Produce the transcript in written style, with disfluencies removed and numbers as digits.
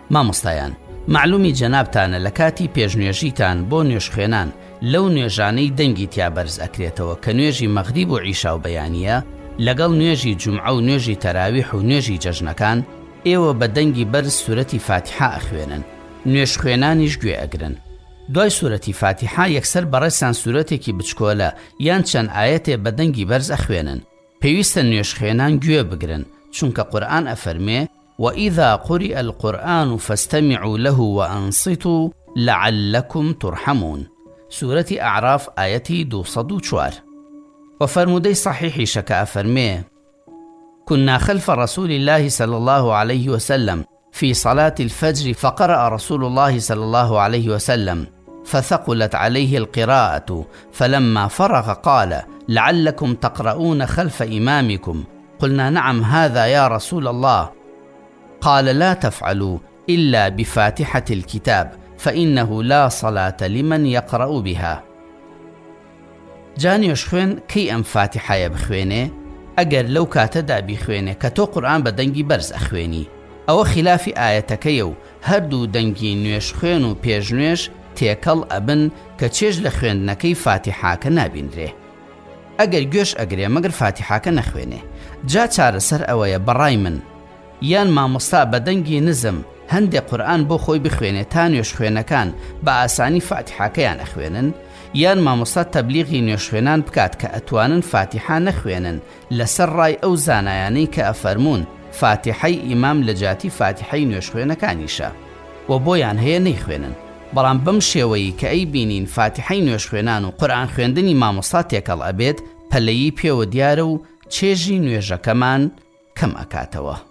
مامۆستایان، معلومی جەنابتانە لە کاتی پێشنوێژیتان بۆ نوێژخوێنان لەو نوێژانەی دەنگی تیا بەرز ئەکرێتەوە کە نوێژی مەغریب و عیشا و بەیانیە لەگەڵ نوێژی جومعە و نوێژی تەراویح و نوێژی جەژنەکان ئێوە بە دەنگی بەرز سورەتی فاتحە ئەخوێنن، نوێژ خوێنانیش گوێ ئەگرن. دوای سورەتی فاتحە یەکسەر بەڕێسان سورەتێکی بچکۆلە یان چەند ئاەتێ بە دەنگی بەرز ئەخوێنن. پێویستە نوێژ خوێنان گوێ بگرن، چونکە قورئان ئەفەرمێ وَإِذَا قُرِئَ الْقُرْآنُ فَاسْتَمِعُوا لَهُ وَأَنصِتُوا لَعَلَّكُمْ تُرْحَمُونَ. سورەتی ئەعراف ئاەتی 204. وفرمودەی صحیحی شەکە ئەفەرمێ كنا خلف رسول الله صلى الله عليه وسلم في صلاة الفجر فقرأ رسول الله صلى الله عليه وسلم فثقلت عليه القراءة فلما فرغ قال لعلكم تقرؤون خلف إمامكم قلنا نعم هذا يا رسول الله قال لا تفعلوا إلا بفاتحة الكتاب فإنه لا صلاة لمن يقرأ بها. جانیۆش خوێن کەی ئەم فاتحایە بخوێنێ؟ ئەگەر لەو کاتەدا بیخوێنێ کە تۆ قورئان بە دەنگی بەرز ئەخوێنی، ئەوە خلافی ئاەتەکەیە و هەردوو دەنگی نوێژ خوێن و پێشنوێژ تێکەڵ ئەبن کە چێژ لە خوێندنەکەی فاتحاکە نابینرێ. ئەگەر گوێش ئەگرێ مەگەر فاتحاکە نەخوێنێ، جا چارەسەر ئەوەیە بەڕای من یان مامۆستا بە دەنگی نزم هەندێک قورئان بۆ خۆی بخوێنێ تا نوێژ خوێنەکان بە ئاسانی فاتحاکەیان ئەخوێنن، یان مامۆستا تەبلیغی نوێژ خوێنان بکات کە ئەتوانن فاتحا نەخوێنن لەسەر ڕای ئەو زانایانەی کە ئەفەرمون فاتحەی ئیمام لە جاتی فاتحەی نوێژ خوێنەکانیشە و بۆیان هەیە نەیخوێنن. بەڵام بەم شێوەیە کە ئەی بینین فاتحەی نوێژ خوێنان و قورئان خوێندنی مامۆستا تێکەڵ ئەبێت، پەلەیی پێوە دیارە و چێژی نوێژەکەمان کەم ئەکاتەوە.